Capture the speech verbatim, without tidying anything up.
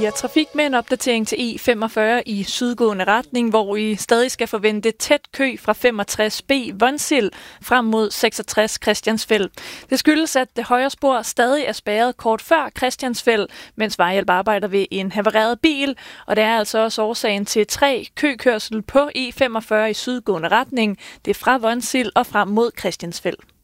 fire Trafik med en opdatering til E femogfyrre i sydgående retning, hvor I stadig skal forvente tæt kø fra femogtres B Vonsild frem mod seksogtres Christiansfeld. Det skyldes, at det højre spor stadig er spærret kort før Christiansfeld, mens vejhjælp arbejder ved en havareret bil, og det er altså også årsagen til tre køkørsel på E femogfyrre i sydgående retning. Det er fra Vonsild og frem mod Christiansfeld.